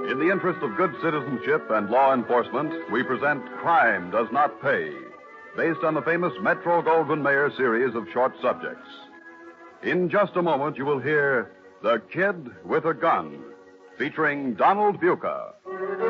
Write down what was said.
In the interest of good citizenship and law enforcement, we present Crime Does Not Pay, based on the famous Metro-Goldwyn-Mayer series of short subjects. In just a moment, you will hear The Kid with a Gun, featuring Donald Buca.